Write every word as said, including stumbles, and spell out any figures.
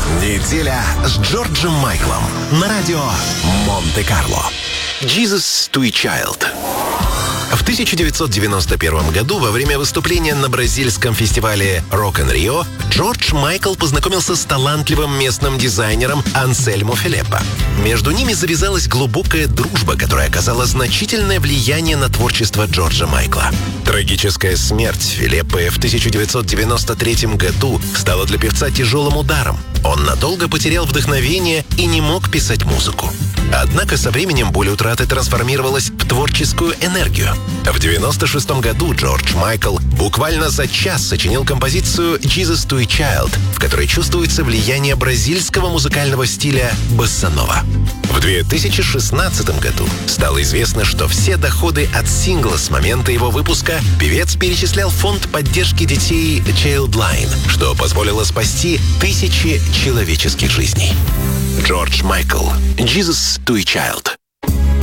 Неделя с Джорджем Майклом на радио Монте-Карло. Jesus to a Child. В тысяча девятьсот девяносто первом году во время выступления на бразильском фестивале Rock in Rio Джордж Майкл познакомился с талантливым местным дизайнером Ансельмо Филиппо. Между ними завязалась глубокая дружба, которая оказала значительное влияние на творчество Джорджа Майкла. Трагическая смерть Филиппо в тысяча девятьсот девяносто третьем году стала для певца тяжелым ударом. Он надолго потерял вдохновение и не мог писать музыку. Однако со временем боль утраты трансформировалась в творческую энергию. В девяносто шестом году Джордж Майкл буквально за час сочинил композицию «Jesus to a Child», в которой чувствуется влияние бразильского музыкального стиля боссанова. В две тысячи шестнадцатом году стало известно, что все доходы от сингла с момента его выпуска певец перечислял в фонд поддержки детей Childline, что позволило спасти тысячи человеческих жизней. Джордж Майкл. Jesus to a Child.